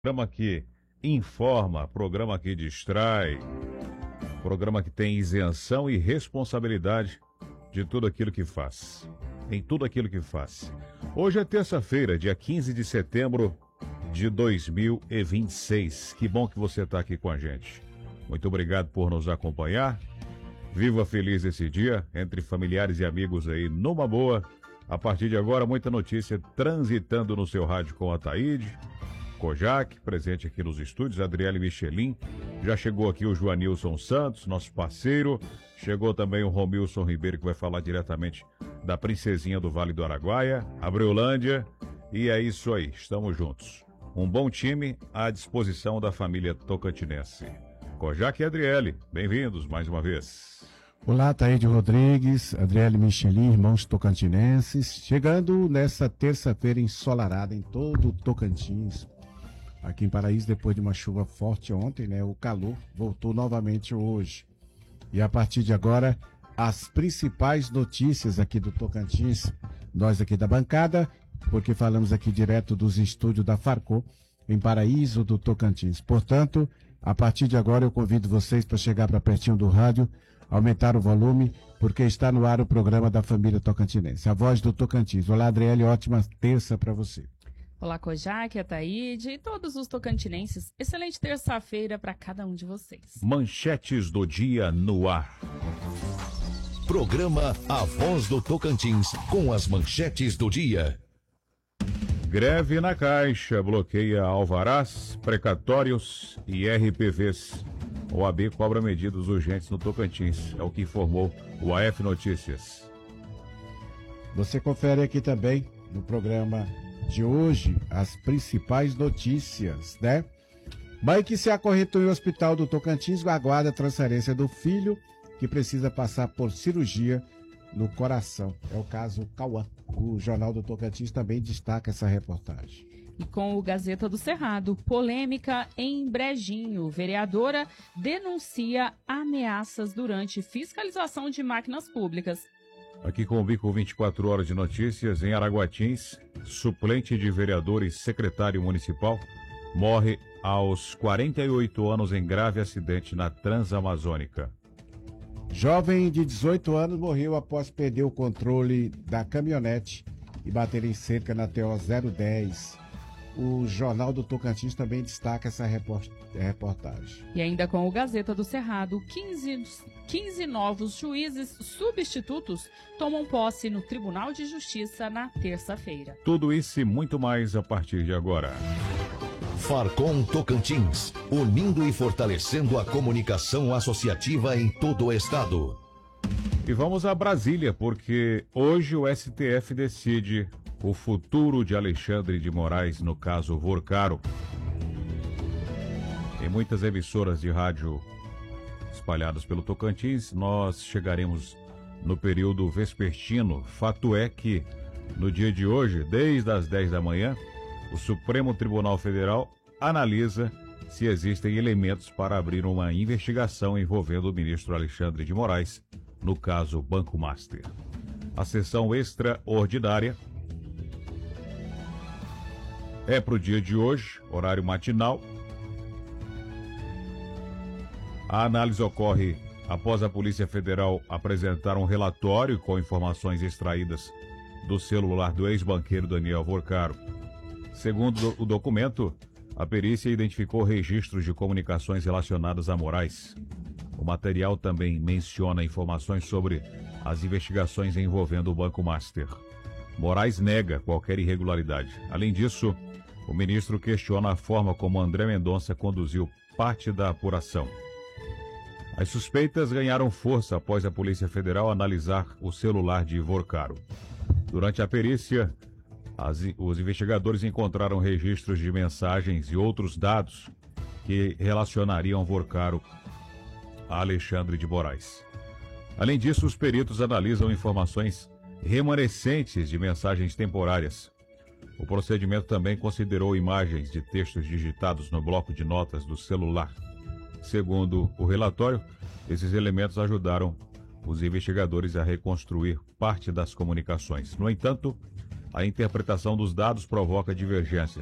Programa que informa, programa que distrai, programa que tem isenção e responsabilidade de tudo aquilo que faz. Em tudo aquilo que faz. Hoje é terça-feira, dia 15 de setembro de 2026. Que bom que você está aqui com a gente. Muito obrigado por nos acompanhar. Viva feliz esse dia, entre familiares e amigos aí, numa boa. A partir de agora, muita notícia transitando no seu rádio com a Taíde, Kojak, presente aqui nos estúdios, Adriele Michelin. Já chegou aqui o Joanilson Santos, nosso parceiro. Chegou também o Romilson Ribeiro, que vai falar diretamente da Princesinha do Vale do Araguaia, Abreulândia. E é isso aí, estamos juntos. Um bom time à disposição da família tocantinense. Kojak e Adriele, bem-vindos mais uma vez. Olá, Taíde Rodrigues, Adriele Michelin, irmãos tocantinenses. Chegando nessa terça-feira ensolarada em todo o Tocantins. Aqui em Paraíso, depois de uma chuva forte ontem, né? O calor voltou novamente hoje. E a partir de agora, as principais notícias aqui do Tocantins, nós aqui da bancada, porque falamos aqui direto dos estúdios da Farco, em Paraíso do Tocantins. Portanto, a partir de agora eu convido vocês para chegar para pertinho do rádio, aumentar o volume, porque está no ar o programa da família tocantinense, a voz do Tocantins. Olá, Adriele, ótima terça para você. Olá, Kojak, Ataíde e todos os tocantinenses. Excelente terça-feira para cada um de vocês. Manchetes do dia no ar. Programa A Voz do Tocantins, com as manchetes do dia. Greve na Caixa bloqueia alvarás, precatórios e RPVs. O AB cobra medidas urgentes no Tocantins, é o que informou o AF Notícias. Você confere aqui também no programa de hoje as principais notícias, né? Mãe que se acorrentou em hospital do Tocantins aguarda a transferência do filho que precisa passar por cirurgia no coração. É o caso Cauã. O Jornal do Tocantins também destaca essa reportagem. E com o Gazeta do Cerrado, polêmica em Brejinho. Vereadora denuncia ameaças durante fiscalização de máquinas públicas. Aqui com o Bico 24 horas de notícias, em Araguatins, suplente de vereador e secretário municipal morre aos 48 anos em grave acidente na Transamazônica. Jovem de 18 anos morreu após perder o controle da caminhonete e bater em cerca na TO 010. O Jornal do Tocantins também destaca essa reportagem. E ainda com o Gazeta do Cerrado, 15 novos juízes substitutos tomam posse no Tribunal de Justiça na terça-feira. Tudo isso e muito mais a partir de agora. Farcom Tocantins, unindo e fortalecendo a comunicação associativa em todo o estado. E vamos a Brasília, porque hoje o STF decide o futuro de Alexandre de Moraes no caso Vorcaro. Em muitas emissoras de rádio espalhadas pelo Tocantins, nós chegaremos no período vespertino. Fato é que, no dia de hoje, desde as 10 da manhã, o Supremo Tribunal Federal analisa se existem elementos para abrir uma investigação envolvendo o ministro Alexandre de Moraes, no caso Banco Master. A sessão extraordinária é para o dia de hoje, horário matinal. A análise ocorre após a Polícia Federal apresentar um relatório com informações extraídas do celular do ex-banqueiro Daniel Vorcaro. Segundo o documento, a perícia identificou registros de comunicações relacionadas a Moraes. O material também menciona informações sobre as investigações envolvendo o Banco Master. Moraes nega qualquer irregularidade. Além disso, o ministro questiona a forma como André Mendonça conduziu parte da apuração. As suspeitas ganharam força após a Polícia Federal analisar o celular de Vorcaro. Durante a perícia, os investigadores encontraram registros de mensagens e outros dados que relacionariam Vorcaro a Alexandre de Moraes. Além disso, os peritos analisam informações remanescentes de mensagens temporárias. O procedimento também considerou imagens de textos digitados no bloco de notas do celular. Segundo o relatório, esses elementos ajudaram os investigadores a reconstruir parte das comunicações. No entanto, a interpretação dos dados provoca divergências.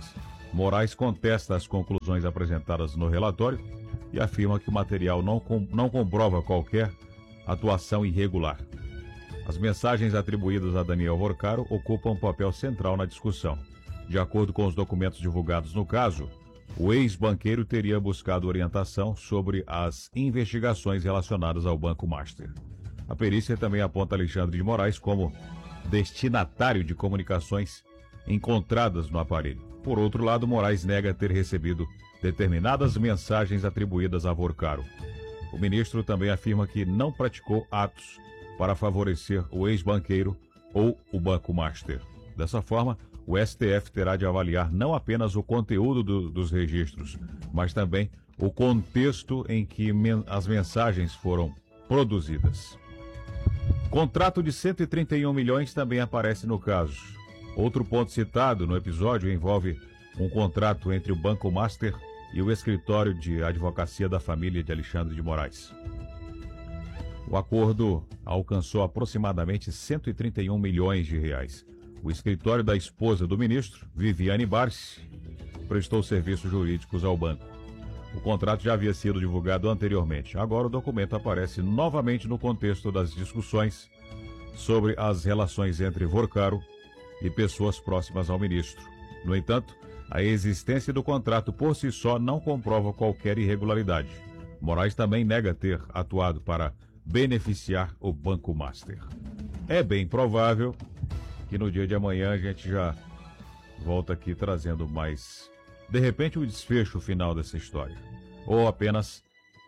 Moraes contesta as conclusões apresentadas no relatório e afirma que o material não comprova qualquer atuação irregular. As mensagens atribuídas a Daniel Vorcaro ocupam um papel central na discussão. De acordo com os documentos divulgados no caso, o ex-banqueiro teria buscado orientação sobre as investigações relacionadas ao Banco Master. A perícia também aponta Alexandre de Moraes como destinatário de comunicações encontradas no aparelho. Por outro lado, Moraes nega ter recebido determinadas mensagens atribuídas a Vorcaro. O ministro também afirma que não praticou atos para favorecer o ex-banqueiro ou o Banco Master. Dessa forma, o STF terá de avaliar não apenas o conteúdo dos registros, mas também o contexto em que as mensagens foram produzidas. Contrato de 131 milhões também aparece no caso. Outro ponto citado no episódio envolve um contrato entre o Banco Master e o escritório de advocacia da família de Alexandre de Moraes. O acordo alcançou aproximadamente 131 milhões de reais. O escritório da esposa do ministro, Viviane Barsi, prestou serviços jurídicos ao banco. O contrato já havia sido divulgado anteriormente. Agora o documento aparece novamente no contexto das discussões sobre as relações entre Vorcaro e pessoas próximas ao ministro. No entanto, a existência do contrato por si só não comprova qualquer irregularidade. Moraes também nega ter atuado para beneficiar o Banco Master. É bem provável que no dia de amanhã a gente já volta aqui trazendo mais, de repente, o desfecho final dessa história. Ou apenas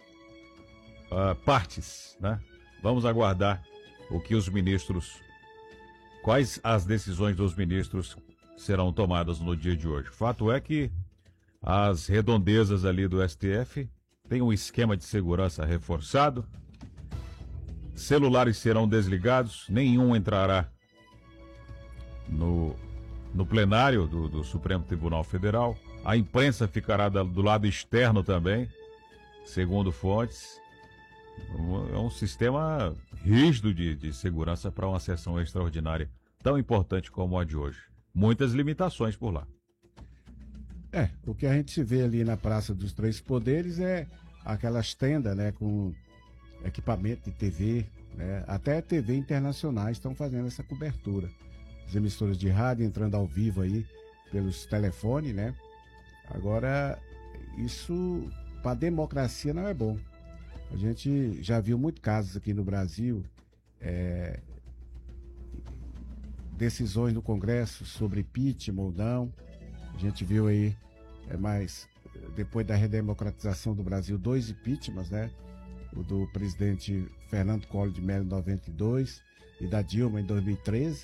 partes, né? Vamos aguardar o que os ministros, quais as decisões dos ministros serão tomadas no dia de hoje. Fato é que as redondezas ali do STF têm um esquema de segurança reforçado, celulares serão desligados, nenhum entrará no plenário do Supremo Tribunal Federal. A imprensa ficará do lado externo também, segundo fontes. É um sistema rígido de segurança para uma sessão extraordinária tão importante como a de hoje. Muitas limitações por lá. O que a gente vê ali na Praça dos Três Poderes é aquelas tendas, né, com equipamento de TV, né, até TV internacionais estão fazendo essa cobertura. As emissoras de rádio entrando ao vivo aí pelos telefones, né? Agora, isso para a democracia não é bom. A gente já viu muitos casos aqui no Brasil, decisões no Congresso sobre impeachment ou não. A gente viu aí, mas depois da redemocratização do Brasil, 2 impeachments, né? O do presidente Fernando Collor de Mello em 92 e da Dilma em 2013,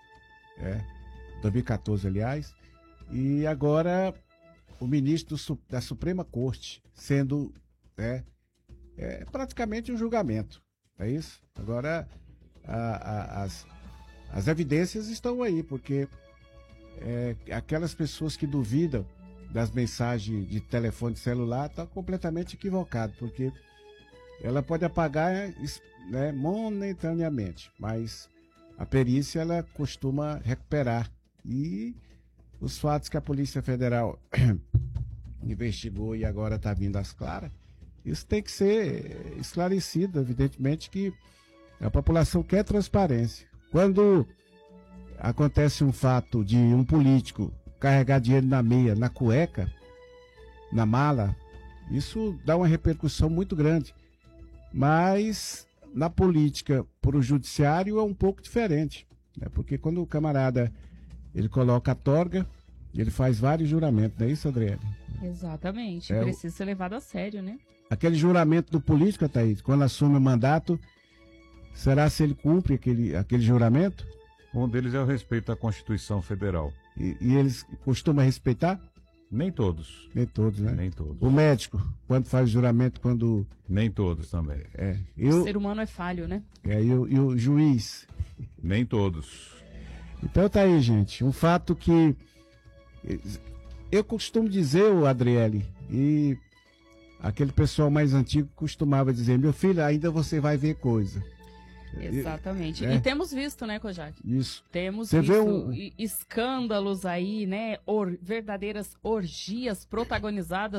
2014, aliás. E agora o ministro da Suprema Corte sendo praticamente um julgamento, é isso? Agora as evidências estão aí, porque aquelas pessoas que duvidam das mensagens de telefone celular estão completamente equivocadas, porque ela pode apagar, né, momentaneamente, mas a perícia ela costuma recuperar. E os fatos que a Polícia Federal investigou e agora está vindo às claras, isso tem que ser esclarecido. Evidentemente que a população quer transparência. Quando acontece um fato de um político carregar dinheiro na meia, na cueca, na mala, isso dá uma repercussão muito grande. Mas na política, para o judiciário, é um pouco diferente, né? Porque quando o camarada ele coloca a torga, ele faz vários juramentos, não é isso, Adriele? Exatamente, precisa ser levado a sério, né? Aquele juramento do político, Thaís, quando assume o mandato, será se ele cumpre aquele juramento? Um deles é o respeito à Constituição Federal. E eles costumam respeitar? Nem todos. Nem todos, né? Nem todos. O médico, quando faz juramento, quando... Nem todos também. O ser humano é falho, né? E o juiz? Nem todos. Então tá aí, gente. Um fato que... Eu costumo dizer, Adriele, e aquele pessoal mais antigo costumava dizer: meu filho, ainda você vai ver coisa. Exatamente. E temos visto, né, Kojak? Isso. Temos Você visto escândalos aí, né? Verdadeiras orgias protagonizadas